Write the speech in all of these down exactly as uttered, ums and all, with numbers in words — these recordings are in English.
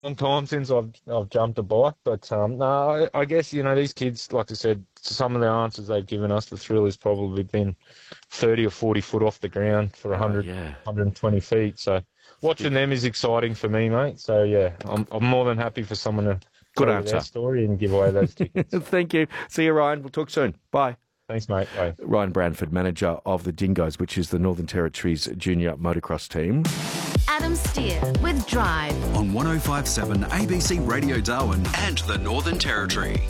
long time since I've I've jumped a bike, but um, no, I, I guess you know these kids, like I said, some of the answers they've given us, the thrill has probably been thirty or forty foot off the ground for Oh, one hundred, yeah. one hundred twenty feet. So watching them is exciting for me, mate. So yeah, I'm I'm more than happy for someone to Good tell you their answer. story and give away those tickets. Thank you. See you, Ryan. We'll talk soon. Bye. Thanks, mate. Bye. Ryan Branford, manager of the Dingoes, which is the Northern Territory's junior motocross team. Adam Steer with Drive. On one oh five point seven A B C Radio Darwin and the Northern Territory.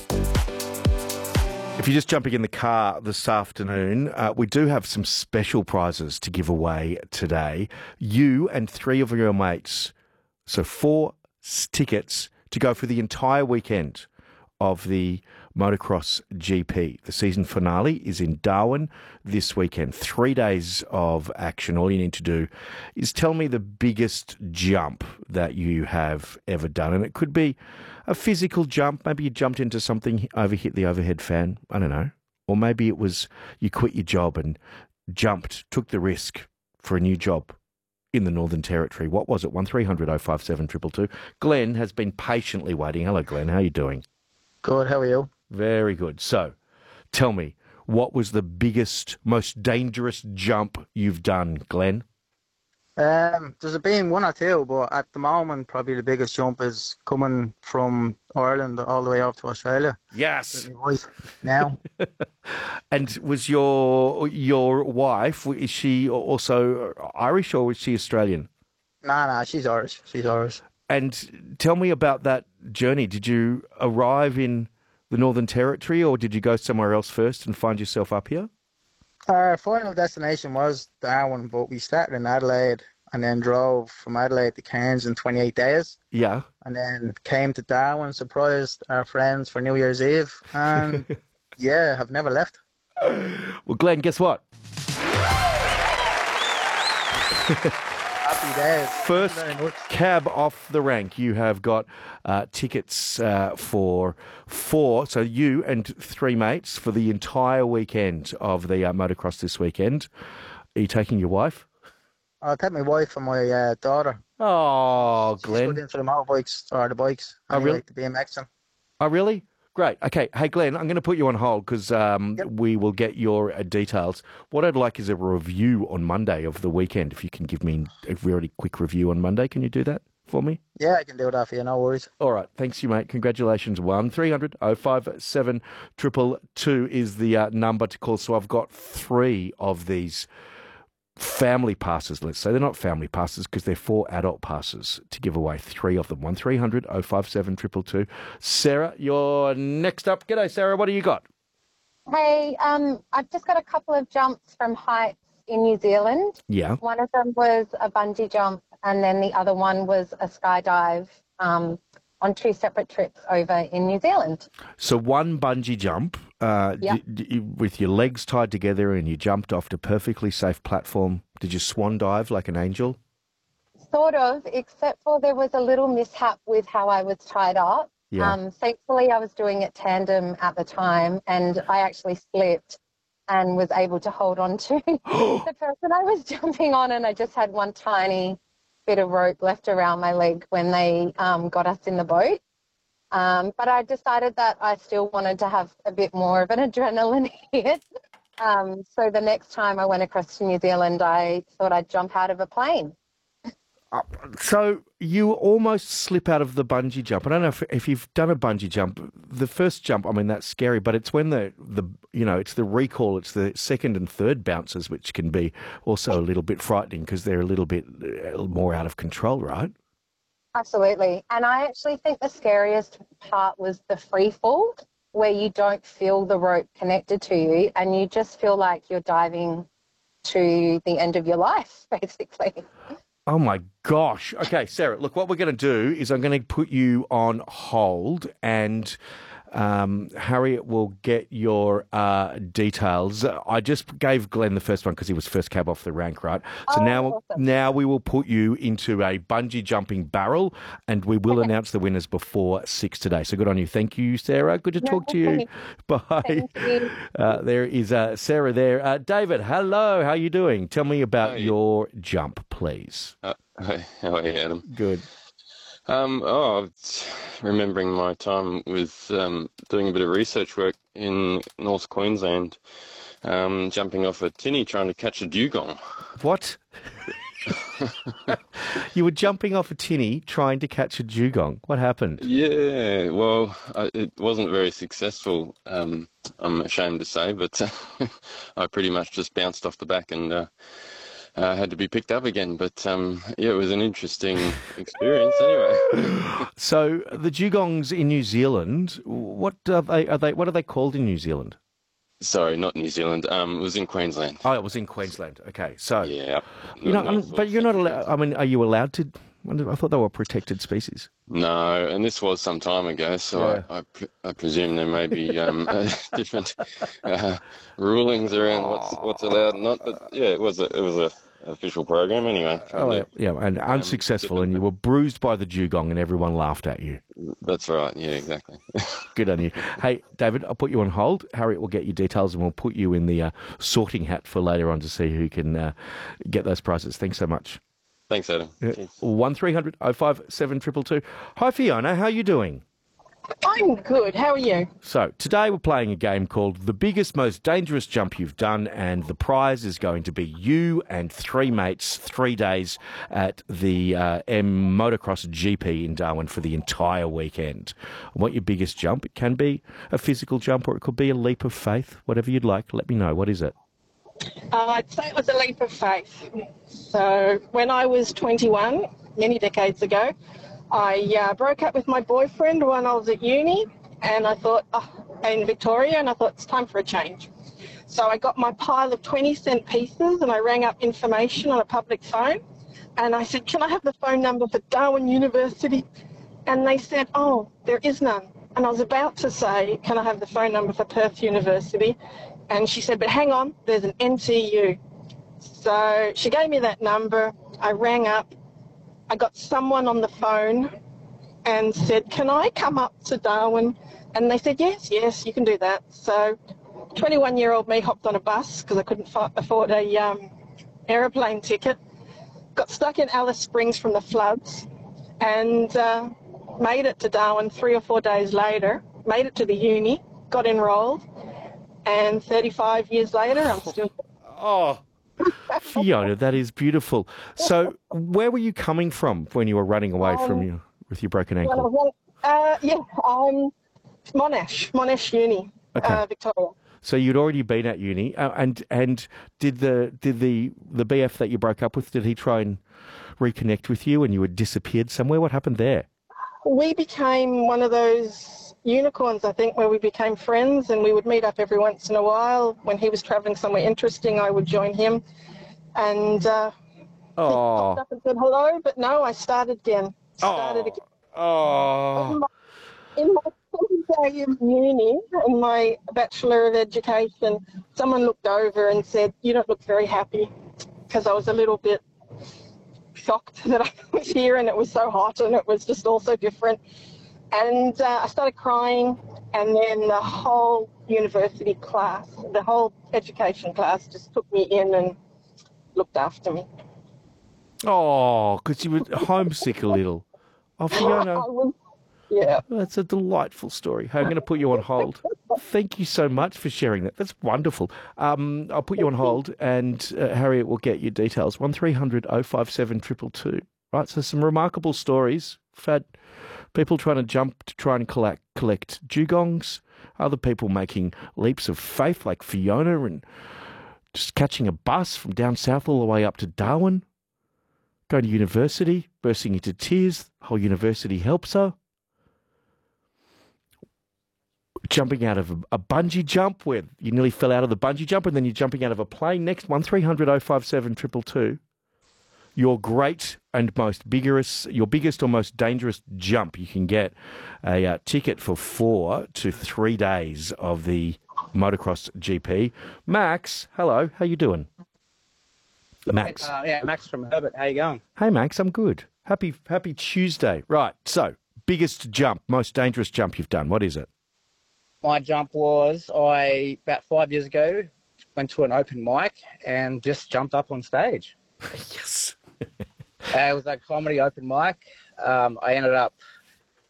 If you're just jumping in the car this afternoon, uh, we do have some special prizes to give away today. You and three of your mates, so four s- tickets to go for the entire weekend of the Motocross G P. The season finale is in Darwin this weekend. Three days of action. All you need to do is tell me the biggest jump that you have ever done. And it could be a physical jump. Maybe you jumped into something, overhit the overhead fan. I don't know. Or maybe it was you quit your job and jumped, took the risk for a new job in the Northern Territory. What was it? one three hundred oh five seven two two two. Glenn has been patiently waiting. Hello, Glenn. How are you doing? Good, how are you? Very good. So, tell me, what was the biggest, most dangerous jump you've done, Glenn? Um, there's been one or two, but at the moment, probably the biggest jump is coming from Ireland all the way up to Australia. Yes. With my wife now. And was your your wife, is she also Irish or is she Australian? Nah, nah, she's Irish. She's Irish. And tell me about that journey. Did you arrive in the Northern Territory or did you go somewhere else first and find yourself up here? Our final destination was Darwin, but we started in Adelaide and then drove from Adelaide to Cairns in twenty-eight days. Yeah. And then came to Darwin, surprised our friends for New Year's Eve. And yeah, have never left. Well, Glenn, guess what? Happy days. First Thank you very much. cab off the rank. You have got uh, tickets uh, for four, so you and three mates for the entire weekend of the uh, motocross this weekend. Are you taking your wife? I'll take my wife and my uh, daughter. Oh, She's good Glenn. into the motorbikes or the bikes. Oh, Anyway, really? the B M X. -ing. Oh, really? Great. Okay. Hey, Glenn, I'm going to put you on hold because um, Yep. we will get your uh, details. What I'd like is a review on Monday of the weekend. If you can give me a really quick review on Monday, can you do that for me? Yeah, I can do that for you, no worries. All right. Thanks, you, mate. Congratulations. one three hundred oh five seven two two two is the uh, number to call. So I've got three of these family passes, let's say. They're not family passes because they're four adult passes to give away, three of them. one three hundred oh five seven two two two. Sarah, you're next up. G'day, Sarah. What do you got? Hey, um, I've just got a couple of jumps from heights in New Zealand. Yeah. One of them was a bungee jump, and then the other one was a skydive um, on two separate trips over in New Zealand. So one bungee jump uh, Yeah. d- d- with your legs tied together and you jumped off a perfectly safe platform. Did you swan dive like an angel? Sort of, except for there was a little mishap with how I was tied up. Yeah. Um, thankfully, I was doing it tandem at the time, and I actually slipped and was able to hold on to the person I was jumping on, and I just had one tiny bit of rope left around my leg when they um, got us in the boat. Um, but I decided that I still wanted to have a bit more of an adrenaline hit. Um, so the next time I went across to New Zealand, I thought I'd jump out of a plane. So you almost slip out of the bungee jump. I don't know if, if you've done a bungee jump. The first jump, I mean, that's scary, but it's when the, the you know, it's the recoil, it's the second and third bounces, which can be also a little bit frightening because they're a little bit uh, more out of control, right? Absolutely. And I actually think the scariest part was the free fall, where you don't feel the rope connected to you and you just feel like you're diving to the end of your life, basically. Oh, my gosh. Okay, Sarah, look, what we're going to do is I'm going to put you on hold and um, Harriet will get your uh, details. I just gave Glenn the first one because he was first cab off the rank, right? So Oh, now, awesome. now we will put you into a bungee jumping barrel and we will announce the winners before six today. So good on you. Thank you, Sarah. Good to No, talk to you. thank- Bye. Thank you. Uh, there is uh, Sarah there. Uh, David, hello. How are you doing? Tell me about Hi. your jump, please. Uh, hi, how are you, Adam? Good. Um, oh, it's remembering my time with um, doing a bit of research work in North Queensland, um, jumping off a tinny trying to catch a dugong. What? You were jumping off a tinny trying to catch a dugong. What happened? Yeah, well, I, it wasn't very successful, um, I'm ashamed to say, but uh, I pretty much just bounced off the back and uh, uh, had to be picked up again. But um, yeah, it was an interesting experience anyway. So the dugongs in New Zealand, what are they? Are they? What are they called in New Zealand? Sorry, not New Zealand. Um, it was in Queensland. Oh, it was in Queensland. Okay, so Yeah. you know, North- but you're not allowed. I mean, are you allowed to? I thought they were protected species. No, and this was some time ago, so Yeah. I, I, pre- I presume there may be um, uh, different uh, rulings around what's what's allowed and not. But yeah, it was a it was a official program anyway. Oh, yeah, yeah, and unsuccessful, and you were bruised by the dugong, and everyone laughed at you. That's right. Yeah, exactly. Good on you. Hey, David, I'll put you on hold. Harriet will get you details, and we'll put you in the uh, sorting hat for later on to see who can uh, get those prizes. Thanks so much. Thanks, Adam. Cheers. One three hundred oh five seven two two two. Hi, Fiona. How are you doing? I'm good. How are you? So today we're playing a game called The Biggest, Most Dangerous Jump You've Done, and the prize is going to be you and three mates, three days at the uh, M Motocross G P in Darwin for the entire weekend. I want your biggest jump. It can be a physical jump or it could be a leap of faith, whatever you'd like. Let me know. What is it? Uh, I'd say it was a leap of faith. So when I was twenty-one, many decades ago, I uh, broke up with my boyfriend when I was at uni, and I thought, oh, in Victoria, and I thought it's time for a change. So I got my pile of twenty cent pieces and I rang up information on a public phone, and I said, can I have the phone number for Darwin University? And they said, oh, there is none. And I was about to say, can I have the phone number for Perth University? And she said, but hang on, there's an N T U. So she gave me that number. I rang up. I got someone on the phone and said, can I come up to Darwin? And they said, yes, yes, you can do that. So twenty-one-year-old me hopped on a bus because I couldn't f- afford a um, aeroplane ticket, got stuck in Alice Springs from the floods, and uh, made it to Darwin three or four days later, made it to the uni, got enrolled, and thirty-five years later, I'm still... Oh, Fiona, that is beautiful. So where were you coming from when you were running away Um, from you with your broken Well, ankle? well, uh, yeah, um, Monash, Monash Uni, Okay. uh, Victoria. So you'd already been at uni, uh, and and did the did the the B F that you broke up with, did he try and reconnect with you, and you had disappeared somewhere? What happened there? We became one of those unicorns, I think, where we became friends, and we would meet up every once in a while. When he was travelling somewhere interesting, I would join him, and uh, he Oh, popped up and said hello. But no, I started again. Started again. oh, In my second day of uni, in my Bachelor of Education, someone looked over and said, you don't look very happy, because I was a little bit shocked that I was here and it was so hot and it was just all so different. And uh, I started crying, and then the whole university class, the whole education class just took me in and looked after me. oh, because you were homesick a little. Oh, Fiona. I was, yeah. That's a delightful story. Hey, I'm going to put you on hold. Thank you so much for sharing that. That's wonderful. Um, I'll put you on hold, and uh, Harriet will get you details. One three hundred oh five seven two two two. Right, so some remarkable stories. We've had people trying to jump to try and collect, collect dugongs, other people making leaps of faith like Fiona and just catching a bus from down south all the way up to Darwin, going to university, bursting into tears. The whole university helps her. Jumping out of a, a bungee jump where you nearly fell out of the bungee jump, and then you're jumping out of a plane next. one three hundred oh five seven two two two. Your great and most vigorous, your biggest or most dangerous jump. You can get a uh, ticket for four to three days of the Motocross G P. Max, hello. How you doing? Max. Uh, yeah, Max from Herbert. How you going? Hey, Max. I'm good. Happy Happy Tuesday. Right. So, biggest jump, most dangerous jump you've done. What is it? My jump was I about five years ago went to an open mic and just jumped up on stage. Yes. Uh, it was a comedy open mic. Um, I ended up